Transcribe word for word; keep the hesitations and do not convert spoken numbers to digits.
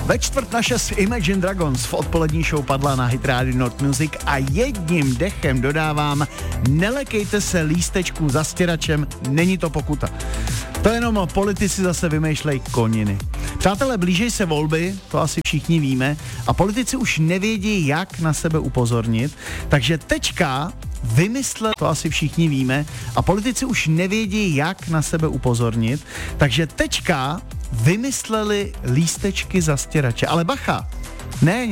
Ve čtvrt na šest Imagine Dragons v odpolední show padla na Hit Radio Not Music a jedním dechem dodávám, nelekejte se lístečků za stěračem, není to pokuta. To jenom politici zase vymýšlejí koniny. Přátelé, blíží se volby, to asi všichni víme, a politici už nevědí, jak na sebe upozornit, takže teďka vymyslel, to asi všichni víme, a politici už nevědí, jak na sebe upozornit, takže teďka vymysleli lístečky za stěrače. Ale bacha, ne